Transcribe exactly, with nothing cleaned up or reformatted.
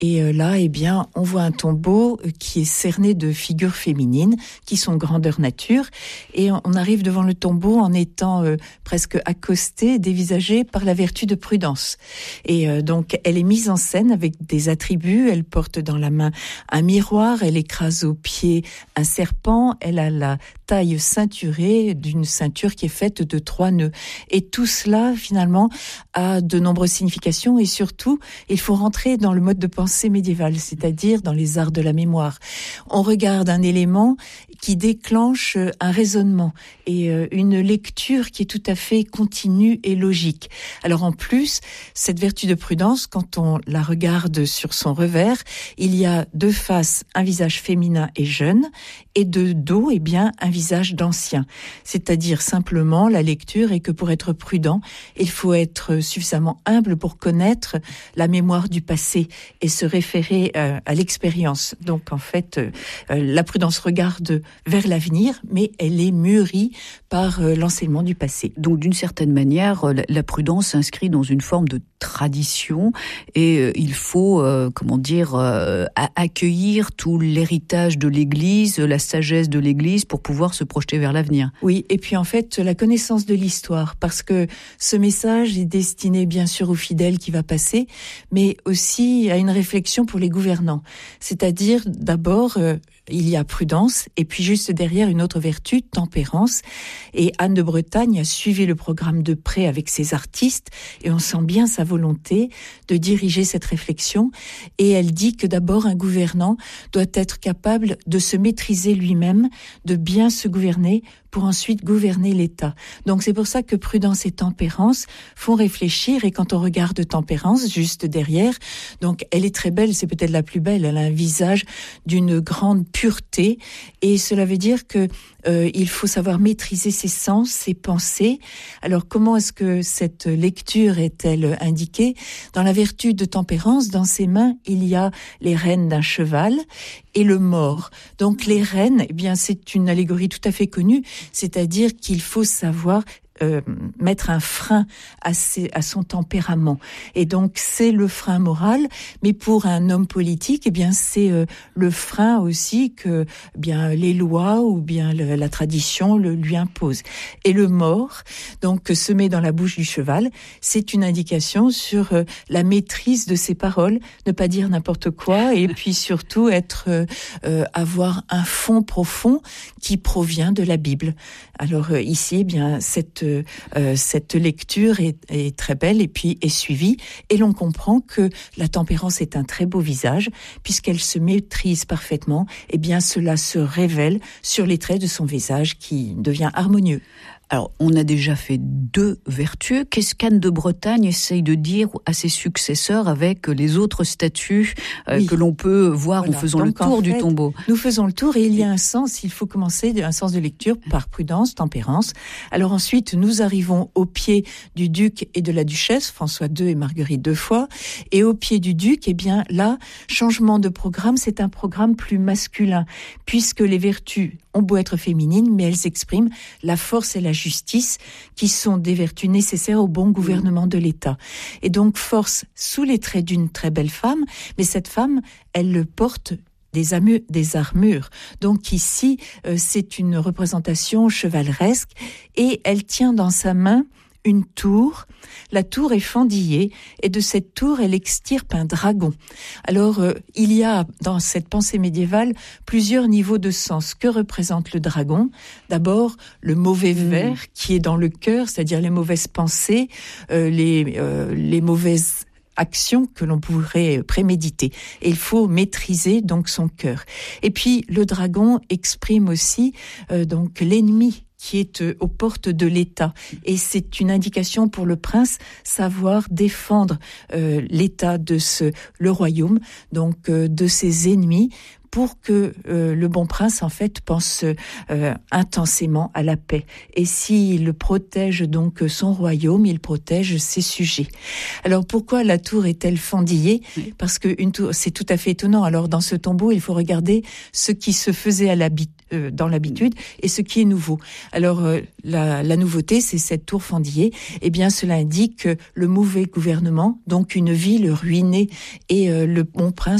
Et euh, là, eh bien, on voit un tombeau qui est cerné de figures féminines qui sont grandeur nature. Et on arrive devant le tombeau en étant euh, presque accosté, dévisagé par la vertu de Prudence. Et euh, donc, elle est mise en scène avec des attributs. Elle porte dans la main un miroir, elle écrase au pied un serpent, elle a la taille ceinturée d'une ceinture qui est faite de trois nœuds. Et tout cela, finalement, a de nombreuses significations et surtout, il faut rentrer dans le mode de pensée médiéval, c'est-à-dire dans les arts de la mémoire. On regarde un élément qui déclenche un raisonnement et une lecture qui est tout à fait continue et logique. Alors en plus, cette vertu de Prudence, quand on la regarde sur son revers, il y a de face un visage féminin et jeune, et de dos, eh bien, un visage d'ancien. C'est-à-dire simplement, la lecture est que pour être prudent, il faut être suffisamment humble pour connaître la mémoire du passé et se référer euh, à l'expérience. Donc en fait, euh, la prudence regarde vers l'avenir, mais elle est mûrie par euh, l'enseignement du passé. Donc d'une certaine manière, la, la prudence s'inscrit dans une forme de tradition et euh, il faut, euh, comment dire, euh, accueillir tout l'héritage de l'Église, la sagesse de l'Église pour pouvoir se projeter vers l'avenir. Oui, et puis en fait, la connaissance de l'histoire, parce que ce message est destiné bien sûr aux fidèles qui va passer, mais aussi à une réflexion pour les gouvernants. C'est-à-dire, d'abord, euh, il y a prudence, et puis juste derrière, une autre vertu, tempérance. Et Anne de Bretagne a suivi le programme de près avec ses artistes, et on sent bien sa volonté de diriger cette réflexion. Et elle dit que d'abord, un gouvernant doit être capable de se maîtriser lui-même, de bien se gouverner pour ensuite gouverner l'État. Donc c'est pour ça que prudence et tempérance font réfléchir, et quand on regarde tempérance juste derrière, donc elle est très belle, c'est peut-être la plus belle, elle a un visage d'une grande pureté, et cela veut dire que euh, il faut savoir maîtriser ses sens, ses pensées. Alors comment est-ce que cette lecture est-elle indiquée? Dans la vertu de tempérance, dans ses mains, il y a les rênes d'un cheval et le mors. Donc les rênes, eh bien c'est une allégorie tout à fait connue, c'est-à-dire qu'il faut savoir Euh, mettre un frein à, ses, à son tempérament. Et donc, c'est le frein moral, mais pour un homme politique, eh bien, c'est euh, le frein aussi que eh bien, les lois ou bien le, la tradition le, lui imposent. Et le mors, donc, se met dans la bouche du cheval, c'est une indication sur euh, la maîtrise de ses paroles, ne pas dire n'importe quoi, et puis surtout être, euh, euh, avoir un fond profond qui provient de la Bible. Alors euh, ici, eh bien, cette Euh, cette lecture est, est très belle et puis est suivie, et l'on comprend que la tempérance est un très beau visage puisqu'elle se maîtrise parfaitement. Et bien cela se révèle sur les traits de son visage qui devient harmonieux. Alors, on a déjà fait deux vertus. Qu'est-ce qu'Anne de Bretagne essaye de dire à ses successeurs avec les autres statues euh, oui. que l'on peut voir voilà. en faisant Donc, le tour en fait, du tombeau? Nous faisons le tour et il y a un sens, il faut commencer un sens de lecture par prudence, tempérance. Alors ensuite, nous arrivons au pied du duc et de la duchesse, François deux et Marguerite deux fois. Et au pied du duc, eh bien là, changement de programme, c'est un programme plus masculin, puisque les vertus ont beau être féminines, mais elles expriment la force et la justice, qui sont des vertus nécessaires au bon gouvernement de l'État. Et donc, force sous les traits d'une très belle femme, mais cette femme, elle le porte des, amu- des armures. Donc ici, euh, c'est une représentation chevaleresque, et elle tient dans sa main une tour. La tour est fendillée, et de cette tour, elle extirpe un dragon. Alors, euh, il y a dans cette pensée médiévale plusieurs niveaux de sens. Que représente le dragon? D'abord, le mauvais mmh. ver qui est dans le cœur, c'est-à-dire les mauvaises pensées, euh, les, euh, les mauvaises actions que l'on pourrait préméditer. Et il faut maîtriser donc son cœur. Et puis, le dragon exprime aussi euh, donc l'ennemi qui est aux portes de l'État. Et c'est une indication pour le prince, savoir défendre euh, l'État de ce, le royaume, donc euh, de ses ennemis, pour que euh, le bon prince, en fait, pense euh, intensément à la paix. Et s'il protège donc son royaume, il protège ses sujets. Alors, pourquoi la tour est-elle fendillée? Oui. Parce que une tour, c'est tout à fait étonnant. Alors, dans ce tombeau, il faut regarder ce qui se faisait à l'habitude, euh, dans l'habitude, et ce qui est nouveau. Alors, euh, la, la nouveauté, c'est cette tour fendillée. Eh bien, cela indique le mauvais gouvernement, donc une ville ruinée, et euh, le bon prince